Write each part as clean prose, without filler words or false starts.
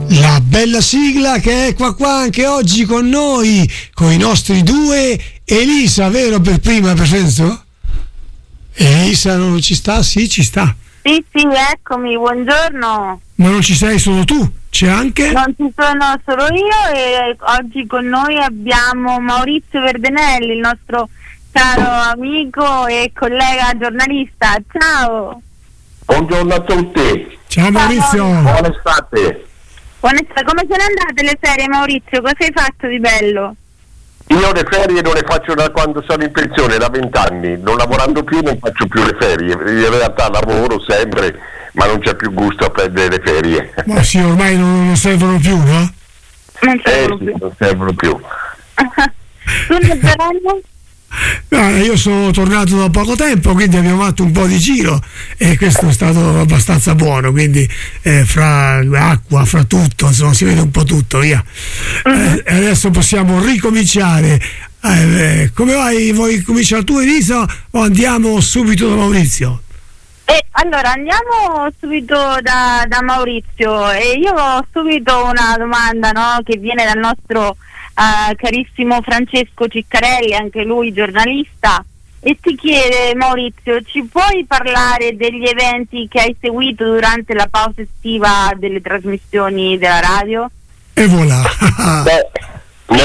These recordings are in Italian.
La bella sigla che è qua anche oggi con noi, con i nostri due. Elisa, vero, per prima, perfetto? Elisa non ci sta? Sì, ci sta. Sì, eccomi, buongiorno. Ma non ci sei solo tu, c'è anche? Non ci sono solo io e oggi con noi abbiamo Maurizio Verdenelli, il nostro caro amico e collega giornalista. Ciao. Buongiorno a tutti. Ciao Maurizio. Buona estate. Come sono andate le ferie, Maurizio? Cosa hai fatto di bello? Io le ferie non le faccio da quando sono in pensione, da 20 anni. Non lavorando più non faccio più le ferie. In realtà lavoro sempre, ma non c'è più gusto a prendere le ferie. Ma sì, ormai non servono più, no? Non servono più. Non servono più. Tu ne saranno? No, io sono tornato da poco tempo, quindi abbiamo fatto un po' di giro e questo è stato abbastanza buono, quindi fra acqua, fra tutto, insomma, si vede un po' tutto, via. E adesso possiamo ricominciare. Come vai? Vuoi cominciare tu, Elisa, o andiamo subito da Maurizio? Allora andiamo subito da Maurizio e io ho subito una domanda, no, che viene dal nostro carissimo Francesco Ciccarelli, anche lui giornalista, e ti chiede: Maurizio, ci puoi parlare degli eventi che hai seguito durante la pausa estiva delle trasmissioni della radio? E voilà. Ne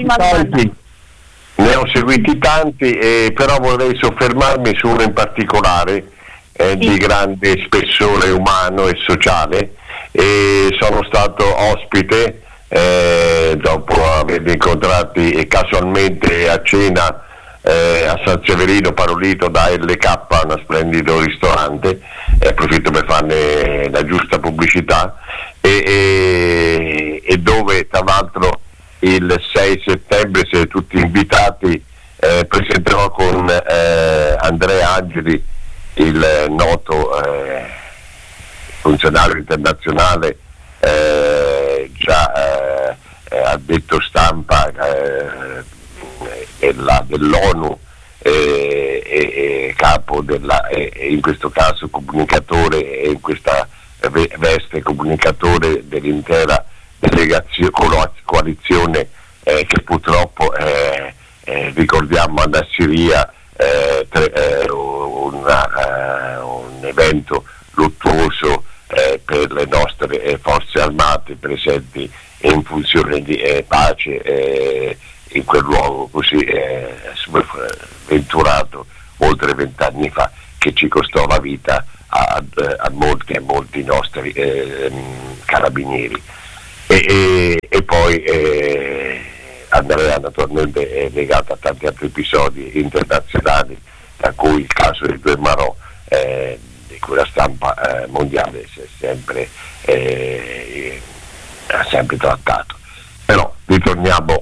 ho seguiti tanti, però vorrei soffermarmi su uno in particolare di grande spessore umano e sociale. Sono stato ospite dopo averli incontrati casualmente a cena a San Severino Parolito da LK, uno splendido ristorante, approfitto per farne la giusta pubblicità, e dove tra l'altro il 6 settembre siete tutti invitati, presenterò con Andrea Angeli, il noto funzionario internazionale, già addetto stampa dell'ONU e capo in questo caso comunicatore, e in questa veste comunicatore dell'intera coalizione che purtroppo ricordiamo alla Siria, un evento luttuoso per le nostre forze armate presenti in funzione di pace in quel luogo così sventurato oltre 20 anni fa, che ci costò la vita a molti nostri carabinieri. E poi Andrea naturalmente è legato a tanti altri episodi internazionali, tra cui il caso dei due Marò, di cui la stampa mondiale ha sempre trattato. Però ritorniamo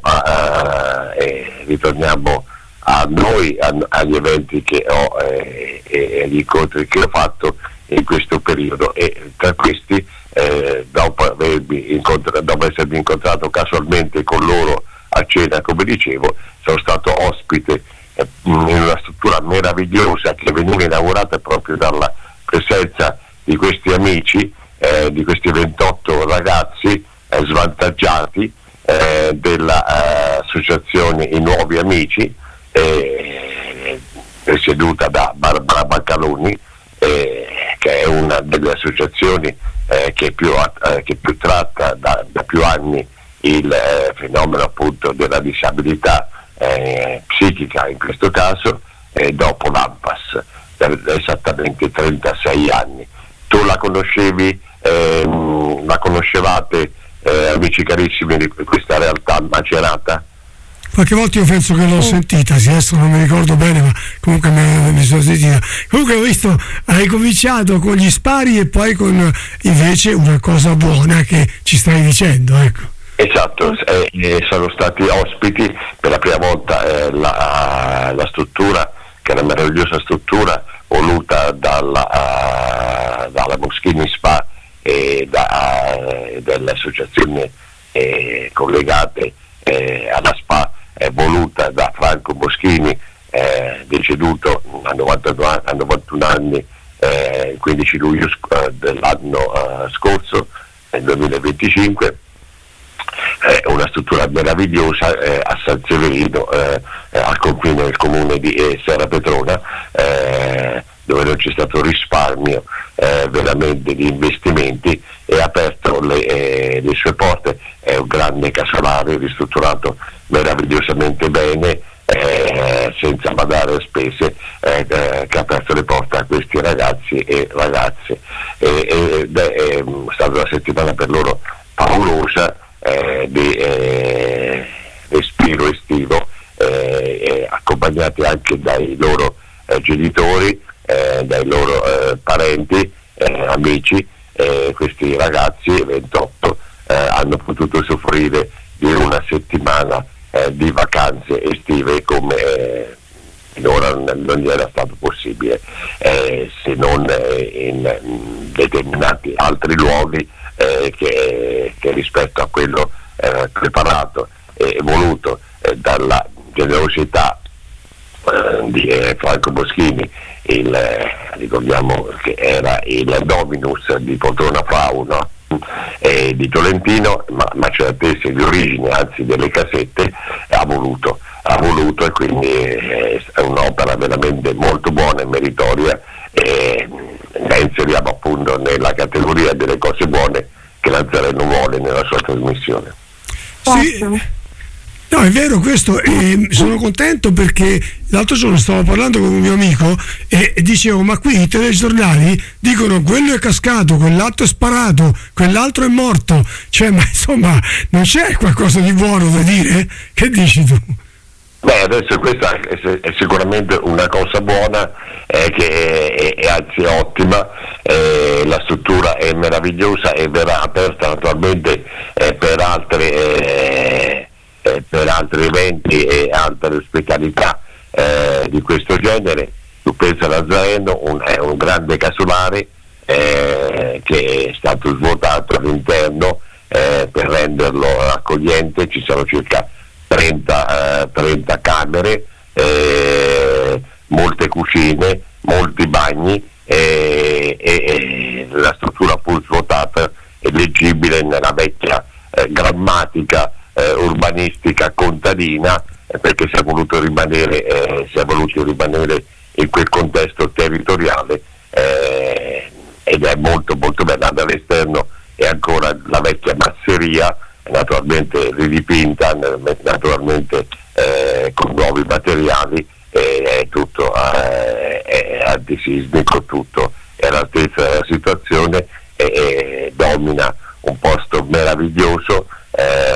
a noi, agli eventi che ho e agli incontri che ho fatto in questo periodo, e tra questi dopo essermi incontrato casualmente con loro a cena, come dicevo, sono stato ospite in una struttura meravigliosa che veniva inaugurata proprio dalla presenza di questi amici, di questi 28 ragazzi svantaggiati dell'associazione I Nuovi Amici, presieduta da Barbara Baccaloni, che è una delle associazioni che più tratta da più anni il fenomeno appunto della disabilità psichica, in questo caso, dopo l'ANPAS, esattamente 36 anni. Tu la conoscevi, la conoscevate, amici carissimi, di questa realtà Macerata? Qualche volta io penso che l'ho sentita, adesso non mi ricordo bene, ma comunque mi sono sentita. Comunque ho visto, hai cominciato con gli spari e poi con invece una cosa buona che ci stai dicendo, ecco. Esatto, sono stati ospiti per la prima volta la struttura, che è una meravigliosa struttura voluta dalla Moschini Spa e delle associazioni collegate alla Spa, voluta da Franco Moschini, deceduto a 91 anni il 15 luglio dell'anno scorso, nel 2025, una struttura meravigliosa a San Severino, al confine del comune di Serra Petrona, dove non c'è stato risparmio veramente di investimenti, e ha aperto le sue porte. È un grande casolare ristrutturato meravigliosamente bene, senza badare a spese, che ha aperto le porte a questi ragazzi e ragazze, ed è stata una settimana per loro paurosa, di respiro estivo, accompagnati anche dai loro genitori, dai loro parenti, amici. Questi ragazzi 28 hanno potuto soffrire di una settimana di vacanze estive come finora non gli era stato possibile, se non in determinati altri luoghi, che rispetto a quello preparato e voluto dalla generosità di Franco Boschini, ricordiamo che era il Dominus di Poltrona Frau, no? Di Tolentino, ma certezze di origine, anzi delle casette, ha voluto, e quindi è un'opera veramente molto buona e meritoria, e la inseriamo appunto nella categoria delle cose buone che Nazareno vuole nella sua trasmissione. Sì. No, è vero questo, sono contento perché l'altro giorno stavo parlando con un mio amico e dicevo: ma qui i telegiornali dicono quello è cascato, quell'altro è sparato, quell'altro è morto, cioè, ma insomma non c'è qualcosa di buono da dire? Che dici tu? Beh, adesso questa è sicuramente una cosa buona, che è anzi ottima, la struttura è meravigliosa e verrà aperta naturalmente per altri eventi e altre specialità di questo genere. Tu pensa, Nazareno è un grande casolare che è stato svuotato all'interno per renderlo accogliente. Ci sono circa 30 camere, molte cucine, molti bagni, e la struttura pur svuotata è leggibile nella vecchia grammatica urbanistica contadina, perché si è voluto rimanere in quel contesto territoriale, ed è molto molto bella. Dall'esterno è ancora la vecchia masseria, naturalmente ridipinta, naturalmente con nuovi materiali, è tutto è antisismico, tutto è all'altezza della situazione, e domina un posto meraviglioso,